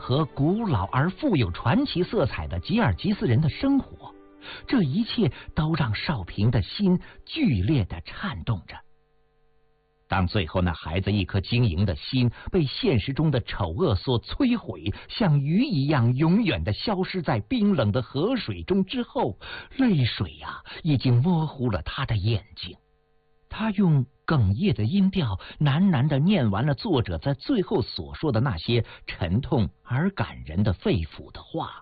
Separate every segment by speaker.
Speaker 1: 和古老而富有传奇色彩的吉尔吉斯人的生活，这一切都让少平的心剧烈地颤动着。当最后那孩子一颗晶莹的心被现实中的丑恶所摧毁，像鱼一样永远地消失在冰冷的河水中之后，泪水已经模糊了他的眼睛。他用哽咽的音调喃喃地念完了作者在最后所说的那些沉痛而感人的肺腑的话。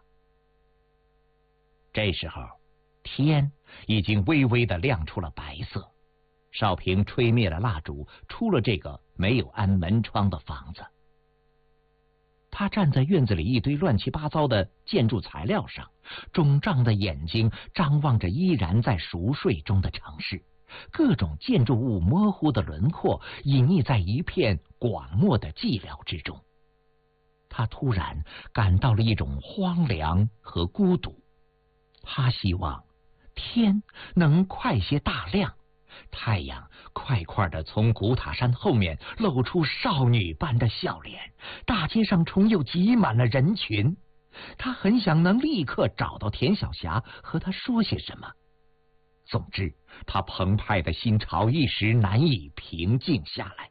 Speaker 1: 这时候，天已经微微地亮出了白色。少平吹灭了蜡烛，出了这个没有安门窗的房子。他站在院子里一堆乱七八糟的建筑材料上，肿胀的眼睛张望着依然在熟睡中的城市，各种建筑物模糊的轮廓隐匿在一片广漠的寂寥之中。他突然感到了一种荒凉和孤独。他希望天能快些大亮，太阳快快地从古塔山后面露出少女般的笑脸，大街上重又挤满了人群。他很想能立刻找到田晓霞，和她说些什么。总之，他澎湃的心潮一时难以平静下来。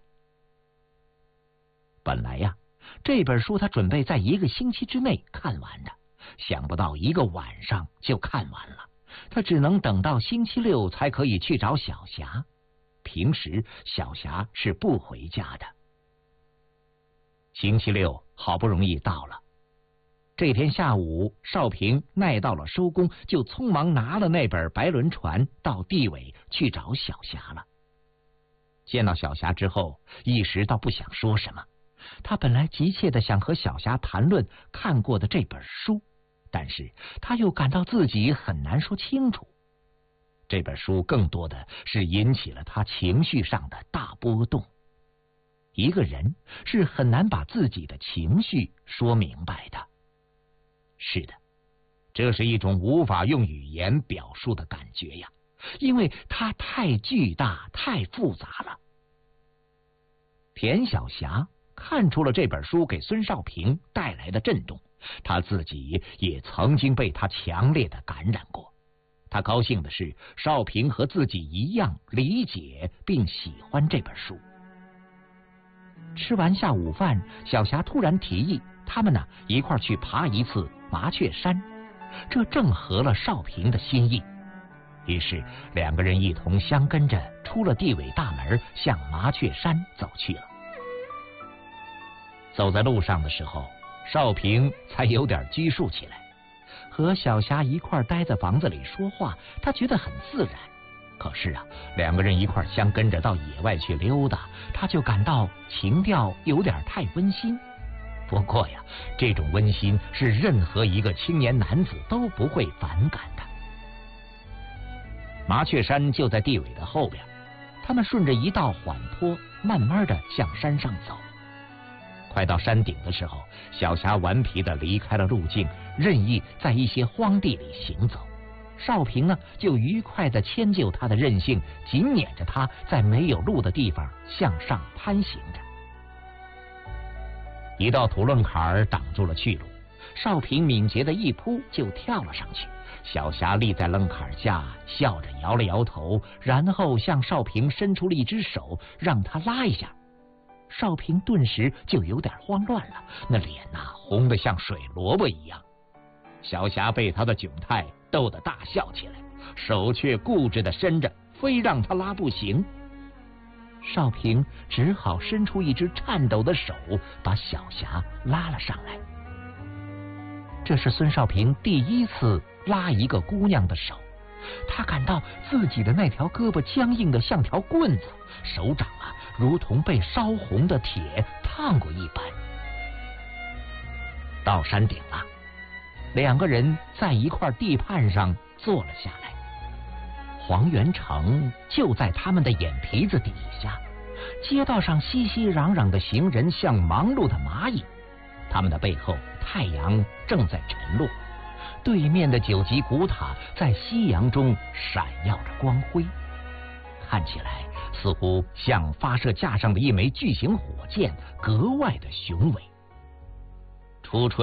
Speaker 1: 本来这本书他准备在1个星期之内看完的，想不到1个晚上就看完了。他只能等到星期六才可以去找小霞，平时小霞是不回家的。星期六好不容易到了，这天下午，少平耐到了收工，就匆忙拿了那本白轮船到地尾去找小霞了。见到小霞之后，一时倒不想说什么。他本来急切地想和小霞谈论看过的这本书，但是他又感到自己很难说清楚。这本书更多的是引起了他情绪上的大波动。一个人是很难把自己的情绪说明白的。是的，这是一种无法用语言表述的感觉呀，因为它太巨大、太复杂了。田晓霞看出了这本书给孙少平带来的震动，他自己也曾经被他强烈的感染过。他高兴的是，少平和自己一样理解并喜欢这本书。吃完下午饭，小霞突然提议他们一块去爬一次麻雀山，这正合了少平的心意。于是2个人一同相跟着出了地尾大门，向麻雀山走去了。走在路上的时候，少平才有点拘束起来。和小霞一块待在房子里说话，他觉得很自然。可是2个人一块相跟着到野外去溜达，他就感到情调有点太温馨。不过这种温馨是任何一个青年男子都不会反感的。麻雀山就在地尾的后边，他们顺着一道缓坡，慢慢的向山上走。快到山顶的时候，小霞顽皮地离开了路径，任意在一些荒地里行走。少平就愉快地迁就他的任性，紧撵着他在没有路的地方向上攀行着。一道土楞坎挡住了去路，少平敏捷的一扑就跳了上去。小霞立在楞坎下，笑着摇了摇头，然后向少平伸出了一只手，让他拉一下。少平顿时就有点慌乱了，那脸红得像水萝卜一样。小霞被他的窘态逗得大笑起来，手却固执地伸着，非让他拉不行。少平只好伸出一只颤抖的手，把小霞拉了上来。这是孙少平第一次拉一个姑娘的手，他感到自己的那条胳膊僵硬得像条棍子，手掌如同被烧红的铁烫过一般。到山顶了，2个人在一块地畔上坐了下来。黄元城就在他们的眼皮子底下，街道上熙熙攘攘的行人像忙碌的蚂蚁，他们的背后太阳正在沉落，对面的9级古塔在夕阳中闪耀着光辉，看起来似乎像发射架上的一枚巨型火箭，格外的雄伟。初春